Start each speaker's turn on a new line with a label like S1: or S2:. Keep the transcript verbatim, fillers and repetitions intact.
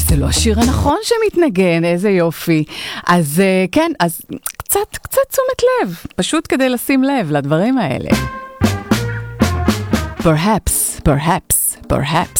S1: זה לא השיר הנכון שמתנגן, איזה יופי. אז כן, אז קצת, קצת תשומת לב, פשוט כדי לשים לב לדברים האלה. Perhaps, perhaps, perhaps.